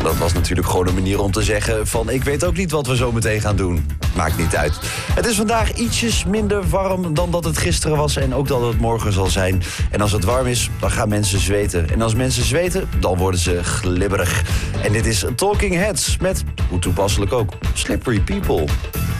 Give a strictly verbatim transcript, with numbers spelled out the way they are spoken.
Dat was natuurlijk gewoon een manier om te zeggen van... ik weet ook niet wat we zo meteen gaan doen. Maakt niet uit. Het is vandaag ietsjes minder warm dan dat het gisteren was... en ook dat het morgen zal zijn. En als het warm is, dan gaan mensen zweten. En als mensen zweten, dan worden ze glibberig. En dit is Talking Heads met, hoe toepasselijk ook, Slippery People.